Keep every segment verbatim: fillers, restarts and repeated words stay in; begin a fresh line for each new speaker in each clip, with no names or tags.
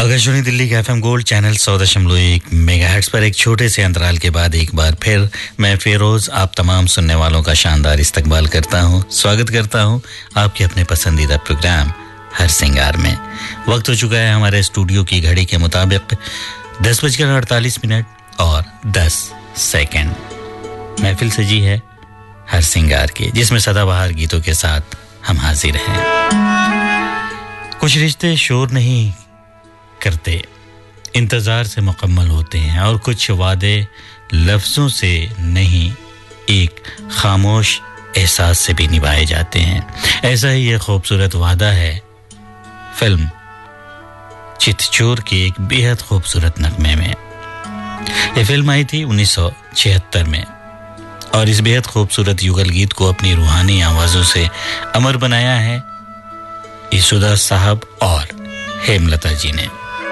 आकाशवाणी दिल्ली के FM gold channel सौ दशमलव एक मेगाहर्ट्ज पर एक छोटे से अंतराल के बाद एक बार फिर मैं फिरोज आप तमाम सुनने वालों का शानदार इस्तकबाल करता हूं, स्वागत करता हूं आपके अपने पसंदीदा प्रोग्राम हर सिंगार में। वक्त हो चुका है हमारे स्टूडियो की घड़ी के मुताबिक दस बजकर अड़तालीस मिनट और दस सेकंड। महफिल सजी है हर सिंगार की, जिसमें सदाबहार गीतों के साथ हम हाजिर हैं। कुछ रिश्ते शोर नहीं करते, इंतजार से मुकम्मल होते हैं, और कुछ वादे लफ्जों से नहीं एक खामोश एहसास से भी निभाए जाते हैं। ऐसा ही ये खूबसूरत वादा है फिल्म चितचोर के एक बेहद खूबसूरत नगमे में। ये फिल्म आई थी उन्नीस सौ छिहत्तर में और इस बेहद खूबसूरत युगल गीत को अपनी रूहानी आवाजों से अमर बनाया है येसुदास साहब और हेमलता जी ने,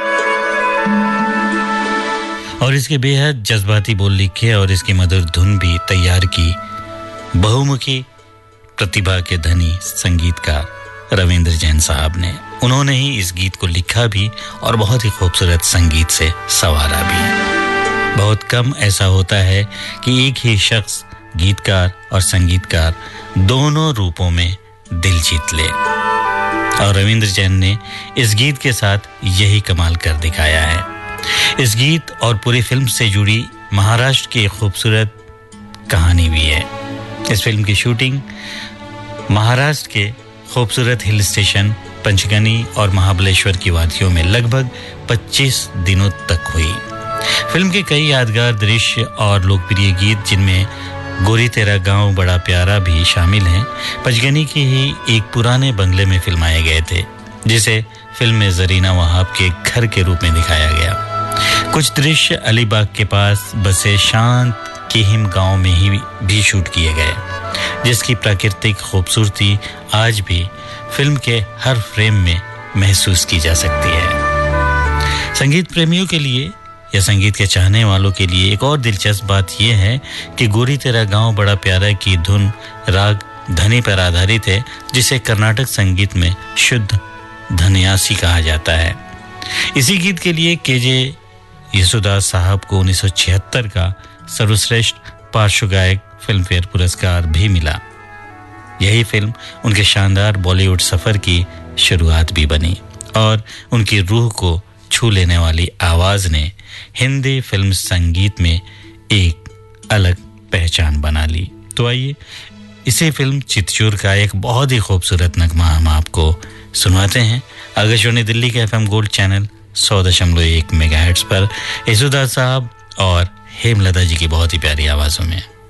और इसके बेहद जज्बाती बोल लिखे और इसकी मधुर धुन भी तैयार की बहुमुखी प्रतिभा के धनी संगीतकार रविंद्र जैन साहब ने। उन्होंने ही इस गीत को लिखा भी और बहुत ही खूबसूरत संगीत से संवारा भी। बहुत कम ऐसा होता है कि एक ही शख्स गीतकार और संगीतकार दोनों रूपों में दिल जीत ले, और रविंद्र जैन ने इस गीत के साथ यही कमाल कर दिखाया है। इस गीत और पूरी फिल्म से जुड़ी महाराष्ट्र की एक खूबसूरत कहानी भी है। इस फिल्म की शूटिंग महाराष्ट्र के खूबसूरत हिल स्टेशन पंचगनी और महाबलेश्वर की वादियों में लगभग पच्चीस दिनों तक हुई। फिल्म के कई यादगार दृश्य और लोकप्रिय गीत, जिनमें गोरी तेरा गांव बड़ा प्यारा भी शामिल हैं, पंचगनी के ही एक पुराने बंगले में फिल्माए गए थे, जिसे फिल्म में जरीना वहाब के घर के रूप में दिखाया गया। कुछ दृश्य अलीबाग के पास बसे शांत केहिम गांव में ही भी शूट किए गए, जिसकी प्राकृतिक खूबसूरती आज भी फिल्म के हर फ्रेम में महसूस की जा सकती है। संगीत प्रेमियों के लिए या संगीत के चाहने वालों के लिए एक और दिलचस्प बात यह है कि गोरी तेरा गांव बड़ा प्यारा की धुन राग धनी पर आधारित है, जिसे कर्नाटक संगीत में शुद्ध धन्यासी कहा जाता है। इसी गीत के लिए केजे येसुदास साहब को उन्नीस सौ छिहत्तर का सर्वश्रेष्ठ पार्श्व गायक फिल्म फेयर पुरस्कार भी मिला। यही फिल्म उनके शानदार बॉलीवुड सफर की शुरुआत भी बनी, और उनकी रूह को छू लेने वाली आवाज ने हिंदी फिल्म संगीत में एक अलग पहचान बना ली। तो आइए इसी फिल्म चितचोर का एक बहुत ही खूबसूरत नगमा हम आपको सुनाते हैं आकाशवाणी दिल्ली के एफएम गोल्ड चैनल सौ दशमलव एक मेगाहर्ट्ज पर येसुदास साहब और हेमलता जी की बहुत ही प्यारी आवाजों में।